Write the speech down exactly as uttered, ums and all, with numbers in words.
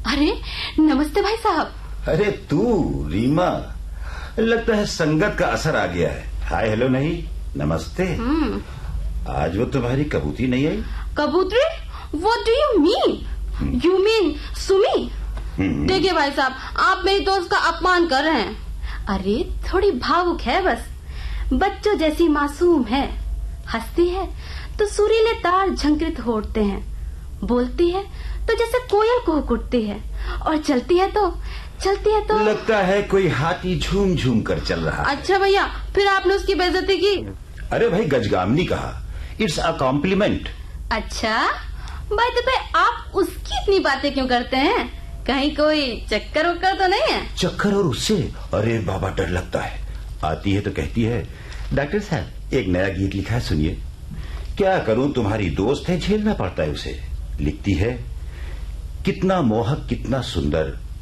अरे नमस्ते भाई साहब। अरे तू रीमा, लगता है संगत का असर आ गया है। हाय हेलो नहीं, नमस्ते। आज वो तुम्हारी कबूतरी नहीं आई? कबूतरी? What do you mean? You mean Sumi? देखिए भाई साहब, आप मेरी दोस्त का अपमान कर रहे हैं। अरे थोड़ी भावुक है बस, बच्चों जैसी मासूम है। हंसती है तो सुरीले तार झंकृत होते हैं, बोलती है तो जैसे कोयल कुहुक उठती है, और चलती है तो चलती है तो लगता है कोई हाथी झूम झूम कर चल रहा है। अच्छा भैया, फिर आपने उसकी बेइज्जती की? अरे भाई, गजगामनी कहा, इट्स अ कॉम्प्लीमेंट। अच्छा भाई, तो भाई आप उसकी इतनी बातें क्यों करते हैं? कहीं कोई चक्कर उक्कर तो नहीं है? चक्कर और उससे? अरे बाबा, डर लगता है। आती है तो कहती है, डॉक्टर साहब एक नया गीत लिखा है, सुनिए। क्या करूं, तुम्हारी दोस्त है, झेलना पड़ता है उसे। लिखती है, कितना मोहक कितना सुंदर